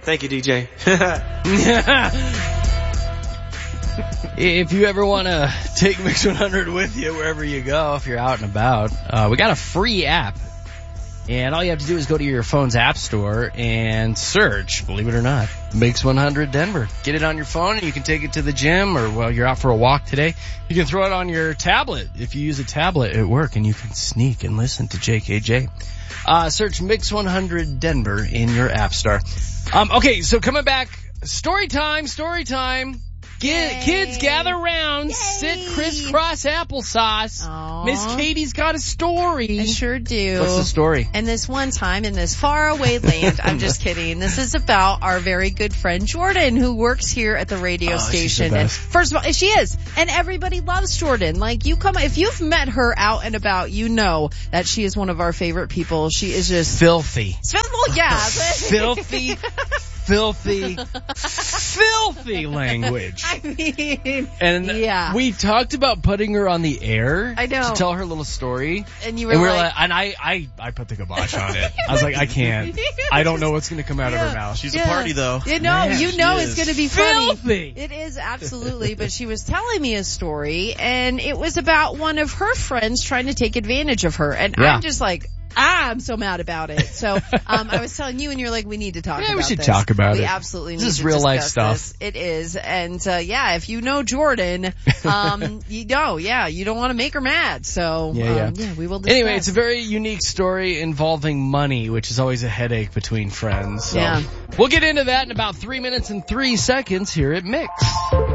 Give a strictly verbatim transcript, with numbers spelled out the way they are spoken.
Thank you, D J. If you ever want to take Mix one hundred with you wherever you go, if you're out and about, uh, we got a free app. And all you have to do is go to your phone's app store and search, believe it or not, Mix one hundred Denver. Get it on your phone and you can take it to the gym, or while you're out for a walk today, you can throw it on your tablet. If you use a tablet at work, and you can sneak and listen to J K J. Uh, search Mix one hundred Denver in your app store. Um, okay, so coming back, story time, story time. Get, kids gather round, Yay. sit crisscross applesauce. Aww. Miss Katie's got a story. I sure do. What's the story? And this one time in this faraway land, I'm just kidding. This is about our very good friend Jordan, who works here at the radio oh, station. She's the best. And first of all, she is. And everybody loves Jordan. Like, you come, if you've met her out and about, you know that she is one of our favorite people. She is just filthy. Well, yeah. filthy. Filthy, filthy language. I mean, and yeah. we talked about putting her on the air. I know. To tell her little story. And you were, and we like, were like, and I, I, I put the kibosh on it. I was like, I can't. I don't know what's going to come out yeah. of her mouth. She's yeah. a party, though. You know, Man, you know it's going to be funny. Filthy. It is, absolutely. But she was telling me a story, and it was about one of her friends trying to take advantage of her. And yeah. I'm just like, I'm so mad about it. So um I was telling you, and you're like, we need to talk yeah, about this. Yeah, we should this. talk about we it. We absolutely this need is to real discuss life stuff. This. It is. And uh yeah, if you know Jordan, um you know, yeah, you don't want to make her mad. So yeah, yeah. Um, yeah, we will discuss. Anyway, it's a very unique story involving money, which is always a headache between friends. So yeah. We'll get into that in about three minutes and three seconds here at Mix.